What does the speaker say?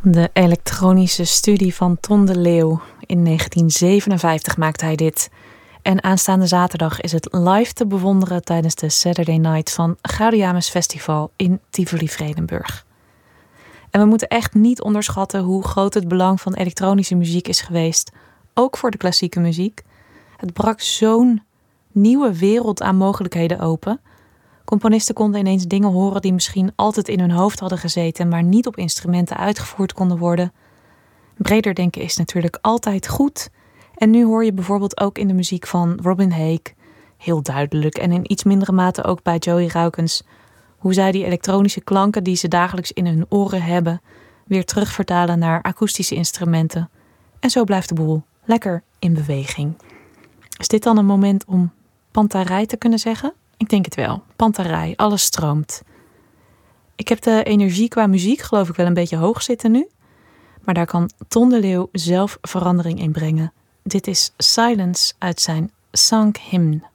De elektronische studie van Ton de Leeuw. In 1957 maakte hij dit. En aanstaande zaterdag is het live te bewonderen tijdens de Saturday Night van Gaudiamus Festival in Tivoli-Vredenburg. En we moeten echt niet onderschatten hoe groot het belang van elektronische muziek is geweest, ook voor de klassieke muziek. Het brak zo'n nieuwe wereld aan mogelijkheden open. Componisten konden ineens dingen horen die misschien altijd in hun hoofd hadden gezeten, maar niet op instrumenten uitgevoerd konden worden. Breder denken is natuurlijk altijd goed. En nu hoor je bijvoorbeeld ook in de muziek van Robin Hague, heel duidelijk, en in iets mindere mate ook bij Joey Raukens, hoe zij die elektronische klanken die ze dagelijks in hun oren hebben, weer terugvertalen naar akoestische instrumenten. En zo blijft de boel lekker in beweging. Is dit dan een moment om pantarij te kunnen zeggen? Ik denk het wel. Pantarij, alles stroomt. Ik heb de energie qua muziek geloof ik wel een beetje hoog zitten nu. Maar daar kan Ton de Leeuw zelf verandering in brengen. Dit is Silence uit zijn Cinq Hymnes.